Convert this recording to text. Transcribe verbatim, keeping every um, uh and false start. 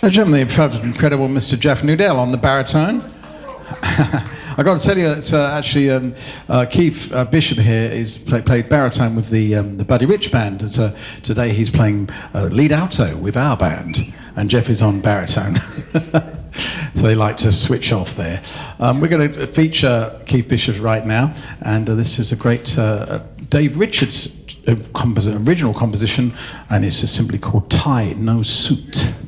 Ladies and gentlemen, the incredible Mister Jeff Nudell on the baritone. I've got to tell you, it's uh, actually um, uh, Keith uh, Bishop here is play, played baritone with the um, the Buddy Rich band. And, uh, today he's playing uh, lead alto with our band, and Jeff is on baritone. So they like to switch off there. Um, we're going to feature Keith Bishop right now, and uh, this is a great uh, Dave Richards uh, compos- original composition, and it's just simply called Tie No Suit.